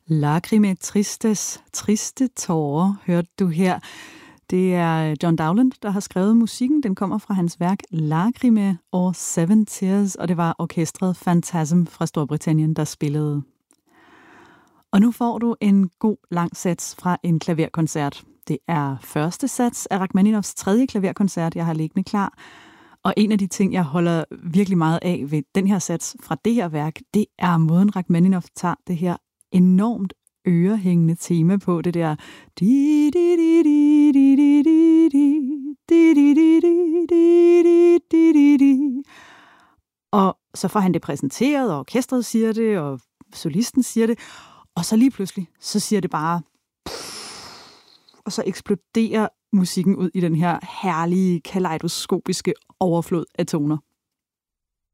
Lacrime tristes, triste tårer, hørte du her. Det er John Dowland, der har skrevet musikken. Den kommer fra hans værk Lacrime or Seven Tears, og det var orkestret Phantasm fra Storbritannien, der spillede. Og nu får du en god lang sats fra en klaverkoncert. Det er første sats af Rachmaninovs tredje klaverkoncert, jeg har liggende klar. Og en af de ting, jeg holder virkelig meget af ved den her sats fra det her værk, det er måden Rachmaninov tager det her enormt ørehængende tema på, det der og så får han det præsenteret, og orkestret siger det, og solisten siger det, og så lige pludselig, så siger det bare, og så eksploderer musikken ud i den her herlige, kaleidoskopiske overflod af toner.